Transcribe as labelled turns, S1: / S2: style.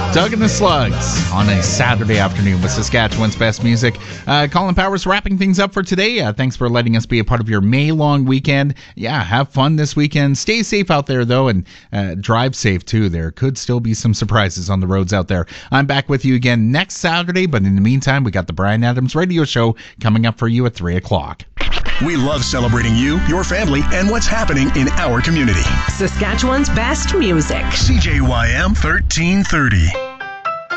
S1: Doug and the Slugs on a Saturday afternoon with Saskatchewan's best music. Colin Powers wrapping things up for today. Thanks for letting us be a part of your May-long weekend. Yeah, have fun this weekend. Stay safe out there, though, and drive safe, too. There could still be some surprises on the roads out there. I'm back with you again next Saturday, but in the meantime, we got the Bryan Adams Radio Show coming up for you at 3 o'clock.
S2: We love celebrating you, your family, and what's happening in our community.
S3: Saskatchewan's best music.
S2: CJYM 1330.